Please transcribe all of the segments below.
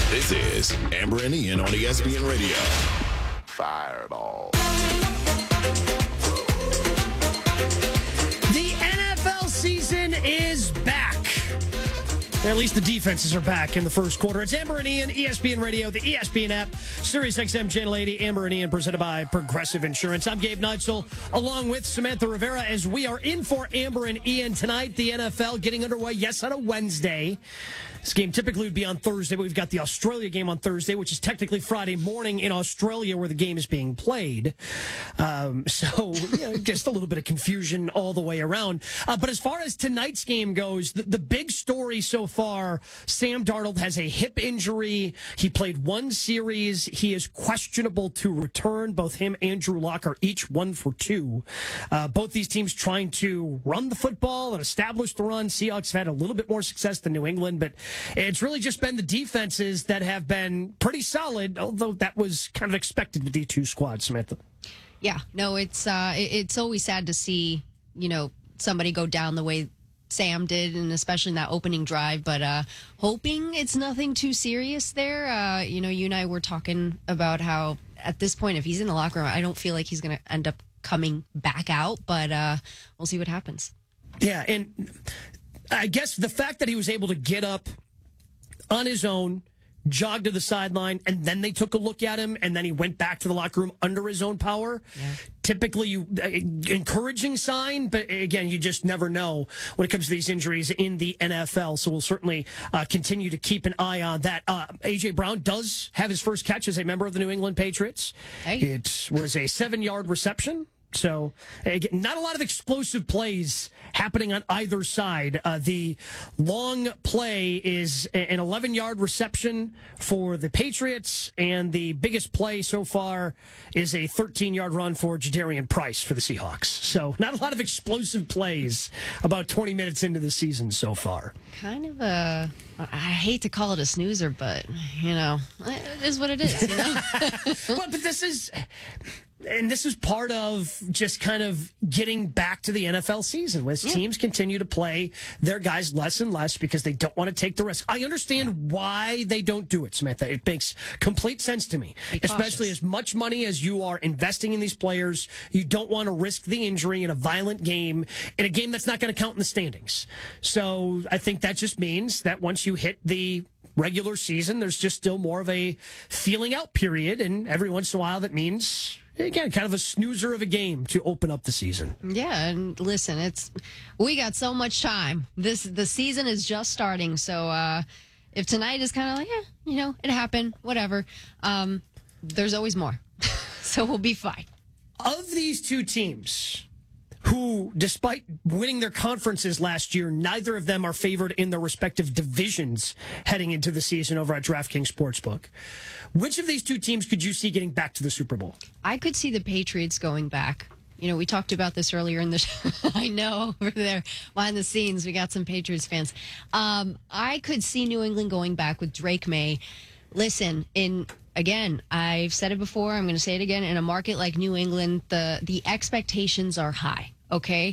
This is Amber and Ian on ESPN Radio. Fireball. The NFL season is back. Or at least the defenses are back in the first quarter. It's Amber and Ian, ESPN Radio, the ESPN app, SiriusXM Channel 80, Amber and Ian, presented by Progressive Insurance. I'm Gabe Neitzel, along with Samantha Rivera, as we are in for Amber and Ian tonight. The NFL getting underway, yes, on a Wednesday. This game typically would be on Thursday, but we've got the Australia game on Thursday, which is technically Friday morning in Australia where the game is being played. Just a little bit of confusion all the way around. But as far as tonight's game goes, the big story so far, Sam Darnold has a hip injury. He played one series. He is questionable to return. Both him and Drew Lock are each 1 for 2. Both these teams trying to run the football and establish the run. Seahawks have had a little bit more success than New England, but it's really just been the defenses that have been pretty solid, although that was kind of expected with these two squads, Samantha. Yeah, no, it's always sad to see, somebody go down the way Sam did, and especially in that opening drive, but hoping it's nothing too serious there. You and I were talking about how at this point, if he's in the locker room, I don't feel like he's going to end up coming back out, but we'll see what happens. Yeah, and I guess the fact that he was able to get up on his own, jog to the sideline, and then they took a look at him, and then he went back to the locker room under his own power. Yeah. Typically, encouraging sign, but again, you just never know when it comes to these injuries in the NFL. So we'll certainly continue to keep an eye on that. A.J. Brown does have his first catch as a member of the New England Patriots. Hey. It was a 7-yard reception. So, again, not a lot of explosive plays happening on either side. The long play is an 11-yard reception for the Patriots, and the biggest play so far is a 13-yard run for Jadarian Price for the Seahawks. So, not a lot of explosive plays about 20 minutes into the season so far. Kind of I hate to call it a snoozer, but, it is what it is, Well, but this is part of just kind of getting back to the NFL season as teams continue to play their guys less and less because they don't want to take the risk. I understand why they don't do it, Samantha. It makes complete sense to me, especially as much money as you are investing in these players. You don't want to risk the injury in a violent game, in a game that's not going to count in the standings. So I think that just means that once you hit the regular season, there's just still more of a feeling out period, and every once in a while that means, again, kind of a snoozer of a game to open up the season. Yeah, and listen, we got so much time. The season is just starting, so if tonight is kind of like, it happened, whatever, there's always more. So we'll be fine. Of these two teams, who, despite winning their conferences last year, neither of them are favored in their respective divisions heading into the season over at DraftKings Sportsbook. Which of these two teams could you see getting back to the Super Bowl? I could see the Patriots going back. We talked about this earlier in the show. I know, over there behind the scenes, we got some Patriots fans. I could see New England going back with Drake May. Listen, again, I've said it before, I'm going to say it again, in a market like New England, the expectations are high, okay?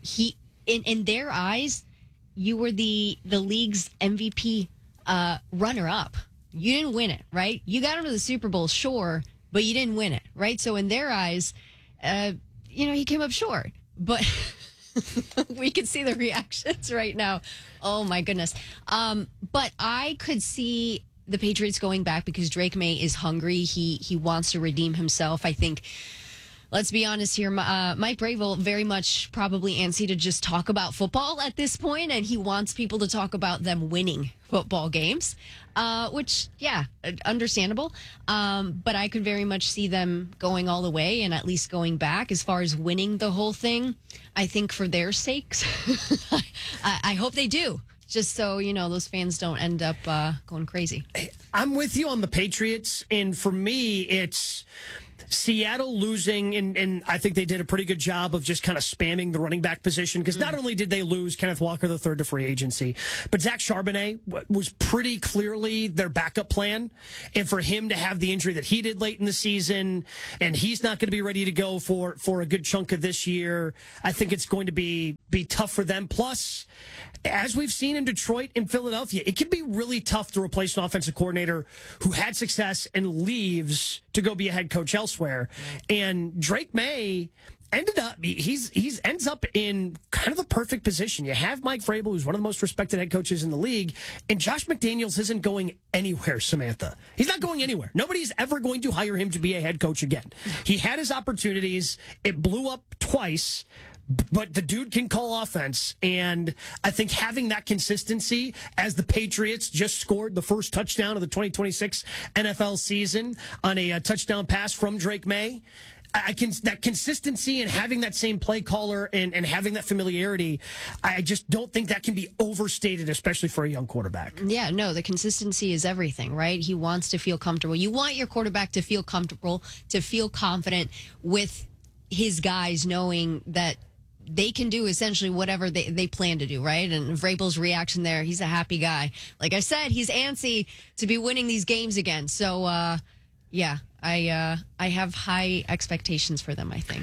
In their eyes, you were the league's MVP runner-up. You didn't win it, right? You got him to the Super Bowl, sure, but you didn't win it, right? So in their eyes, he came up short. But we can see the reactions right now. Oh, my goodness. But I could see the Patriots going back because Drake May is hungry. He wants to redeem himself. I think, let's be honest here, Mike Vrabel very much probably antsy to just talk about football at this point, and he wants people to talk about them winning football games, which, understandable. But I could very much see them going all the way and at least going back as far as winning the whole thing. I think for their sakes, I hope they do. Just so, those fans don't end up going crazy. I'm with you on the Patriots. And for me, it's Seattle losing, and I think they did a pretty good job of just kind of spamming the running back position, because not only did they lose Kenneth Walker III to free agency, but Zach Charbonnet was pretty clearly their backup plan. And for him to have the injury that he did late in the season, and he's not going to be ready to go for a good chunk of this year, I think it's going to be tough for them. Plus, as we've seen in Detroit and Philadelphia, it can be really tough to replace an offensive coordinator who had success and leaves to go be a head coach elsewhere. And Drake May ends up in kind of the perfect position. You have Mike Vrabel, who's one of the most respected head coaches in the league, and Josh McDaniels isn't going anywhere, Samantha. He's not going anywhere. Nobody's ever going to hire him to be a head coach again. He had his opportunities. It blew up twice. But the dude can call offense, and I think having that consistency, as the Patriots just scored the first touchdown of the 2026 NFL season on a touchdown pass from Drake May, that consistency and having that same play caller and having that familiarity, I just don't think that can be overstated, especially for a young quarterback. Yeah, no, the consistency is everything, right? He wants to feel comfortable. You want your quarterback to feel comfortable, to feel confident with his guys, knowing that they can do essentially whatever they plan to do, right? And Vrabel's reaction there, he's a happy guy. Like I said, he's antsy to be winning these games again. So, yeah, I have high expectations for them, I think.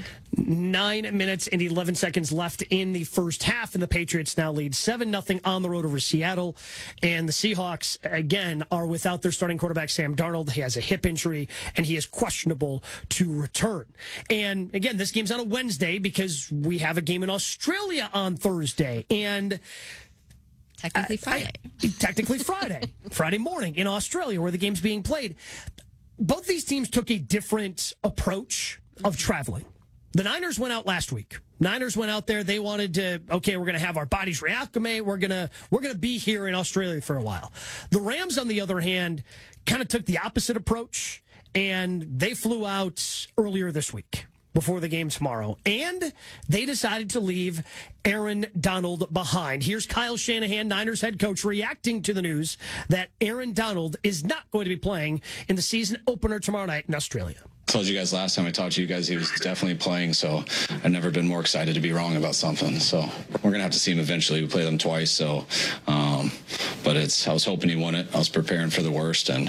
9 minutes and 11 seconds left in the first half, and the Patriots now lead 7-0 on the road over Seattle. And the Seahawks, again, are without their starting quarterback, Sam Darnold. He has a hip injury, and he is questionable to return. And, again, this game's on a Wednesday because we have a game in Australia on Thursday. And technically Friday. Technically Friday. Friday morning in Australia, where the game's being played. Both these teams took a different approach of traveling. The Niners went out last week. Niners went out there. They wanted to, okay, we're going to have our bodies reacclimate. We're going to be here in Australia for a while. The Rams, on the other hand, kind of took the opposite approach, and they flew out earlier this week before the game tomorrow, and they decided to leave Aaron Donald behind. Here's Kyle Shanahan, Niners head coach, reacting to the news that Aaron Donald is not going to be playing in the season opener tomorrow night in Australia. I told you guys last time I talked to you guys, he was definitely playing, so I've never been more excited to be wrong about something. So we're going to have to see him eventually. We play them twice, so, but I was hoping he won it. I was preparing for the worst, and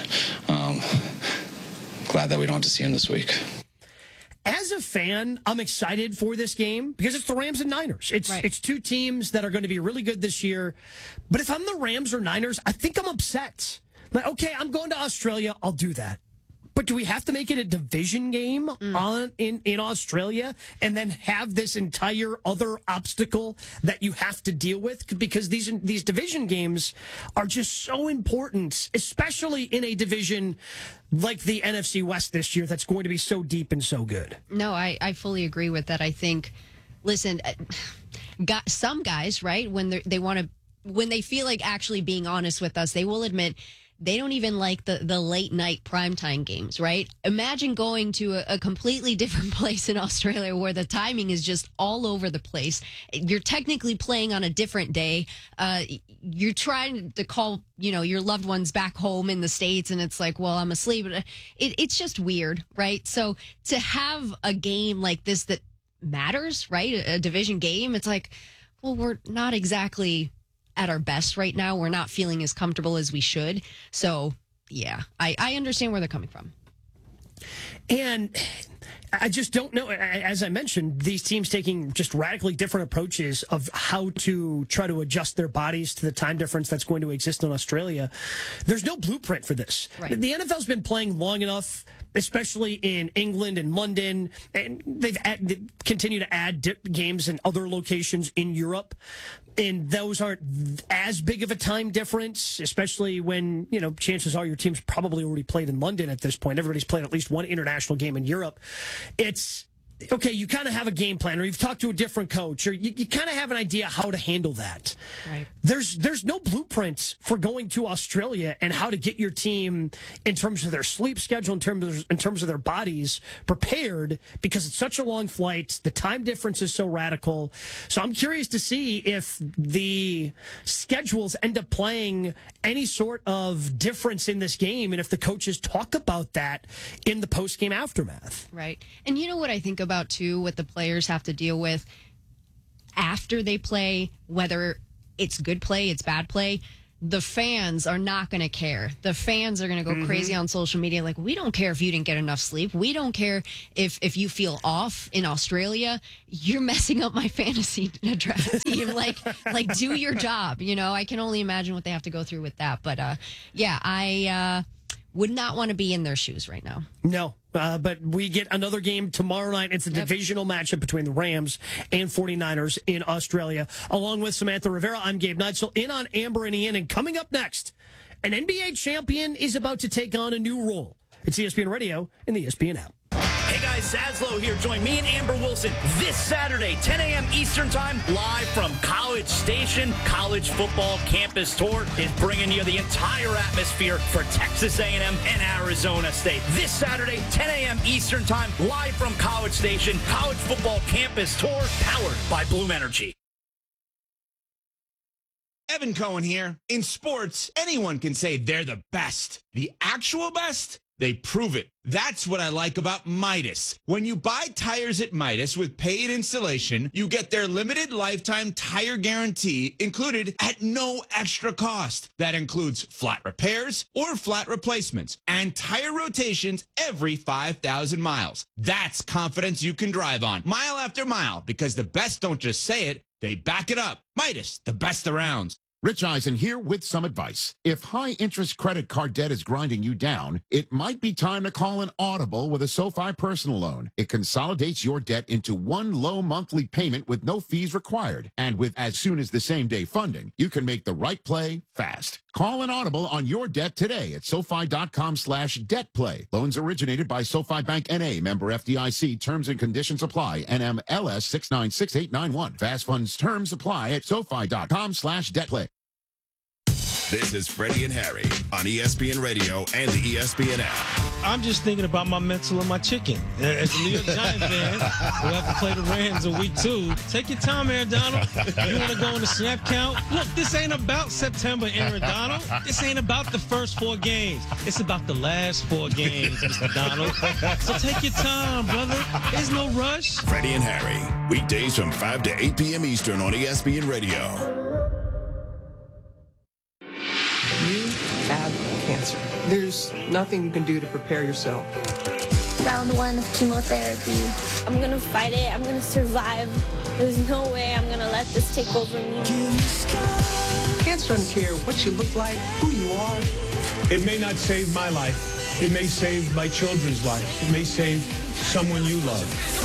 glad that we don't have to see him this week. As a fan, I'm excited for this game because it's the Rams and Niners. It's two teams that are going to be really good this year. But if I'm the Rams or Niners, I think I'm upset. Like, okay, I'm going to Australia. I'll do that. But do we have to make it a division game in Australia and then have this entire other obstacle that you have to deal with? Because these division games are just so important, especially in a division like the NFC West this year that's going to be so deep and so good. No, I fully agree with that. I think, listen, some guys, right, when they feel like actually being honest with us, they will admit they don't even like the late night primetime games, right? Imagine going to a completely different place in Australia where the timing is just all over the place. You're technically playing on a different day. You're trying to call, your loved ones back home in the States, and it's like, well, I'm asleep. It's just weird, right? So to have a game like this that matters, right? A division game, it's like, well, we're not exactly at our best right now. We're not feeling as comfortable as we should. So, yeah, I understand where they're coming from. And I just don't know. As I mentioned, these teams taking just radically different approaches of how to try to adjust their bodies to the time difference that's going to exist in Australia. There's no blueprint for this. Right. The NFL's been playing long enough, especially in England and London, and they've continued to add games in other locations in Europe. And those aren't as big of a time difference, especially when, chances are your team's probably already played in London at this point. Everybody's played at least one international game in Europe. It's okay, you kind of have a game plan, or you've talked to a different coach, or you kind of have an idea how to handle that. Right. There's no blueprint for going to Australia and how to get your team in terms of their sleep schedule, in terms of their bodies prepared, because it's such a long flight. The time difference is so radical. So I'm curious to see if the schedules end up playing any sort of difference in this game, and if the coaches talk about that in the post-game aftermath. Right. And you know what I think about, too, what the players have to deal with after they play, whether it's good play, it's bad play, the fans are not going to care. The fans are going to go crazy on social media. Like, we don't care if you didn't get enough sleep. We don't care if you feel off in Australia. You're messing up my fantasy draft team. like, do your job. You know, I can only imagine what they have to go through with that. But, yeah, I would not want to be in their shoes right now. No. But we get another game tomorrow night. It's a divisional matchup between the Rams and 49ers in Australia. Along with Samantha Rivera, I'm Gabe Neitzel, in on Amber and Ian. And coming up next, an NBA champion is about to take on a new role. It's ESPN Radio and the ESPN app. Hey guys, Sazlo here. Join me and Amber Wilson this Saturday, 10 a.m. Eastern Time, live from College Station. College Football Campus Tour is bringing you the entire atmosphere for Texas A&M and Arizona State. This Saturday, 10 a.m. Eastern Time, live from College Station. College Football Campus Tour, powered by Bloom Energy. Evan Cohen here. In sports, anyone can say they're the best. The actual best? They prove it. That's what I like about Midas. When you buy tires at Midas with paid installation, you get their limited lifetime tire guarantee included at no extra cost. That includes flat repairs or flat replacements and tire rotations every 5,000 miles. That's confidence you can drive on mile after mile, because the best don't just say it, they back it up. Midas, the best around. Rich Eisen here with some advice. If high-interest credit card debt is grinding you down, it might be time to call an Audible with a SoFi personal loan. It consolidates your debt into one low monthly payment with no fees required. And with as soon as the same-day funding, you can make the right play fast. Call an Audible on your debt today at SoFi.com/debtplay. Loans originated by SoFi Bank N.A., member FDIC. Terms and conditions apply. NMLS 696891. Fast funds terms apply at SoFi.com/debtplay. This is Freddie and Harry on ESPN Radio and the ESPN app. I'm just thinking about my mental and my chicken. As a New York Giants fan who have to play the Rams in week 2, take your time, Aaron Donald. You want to go on the snap count? Look, this ain't about September, Aaron Donald. This ain't about the first 4 games. It's about the last 4 games, Mr. Donald. So take your time, brother. There's no rush. Freddie and Harry, weekdays from 5 to 8 p.m. Eastern on ESPN Radio. You have cancer. There's nothing you can do to prepare yourself. Round 1 of chemotherapy. I'm gonna fight it. I'm gonna survive. There's no way I'm gonna let this take over me. Cancer doesn't care what you look like, who you are. It may not save my life. It may save my children's life. It may save someone you love.